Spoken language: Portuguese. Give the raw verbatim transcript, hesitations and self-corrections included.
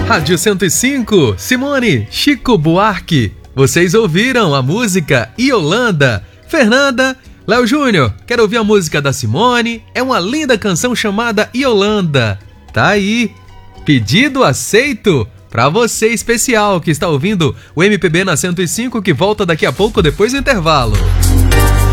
Rádio cento e cinco, Simone, Chico Buarque. Vocês ouviram a música Yolanda. Fernanda, Léo Júnior, quero ouvir a música da Simone. É uma linda canção chamada Yolanda. Tá aí, pedido aceito pra você especial que está ouvindo o M P B na cento e cinco, que volta daqui a pouco depois do intervalo.